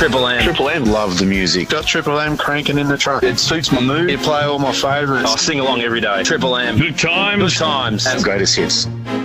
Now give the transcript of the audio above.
Triple M. Triple M. Love the music. Got Triple M cranking in the truck. It suits my mood. You play all my favourites. I sing along every day. Triple M. Good times. Good times. And greatest hits.